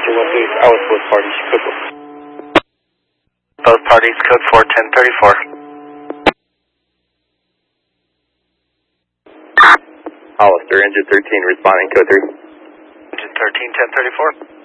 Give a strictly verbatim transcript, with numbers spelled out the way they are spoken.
two one three. I was both parties. Code four. Both parties, code four, ten thirty-four. Hollister, engine thirteen, responding, code three. Engine thirteen, ten thirty-four.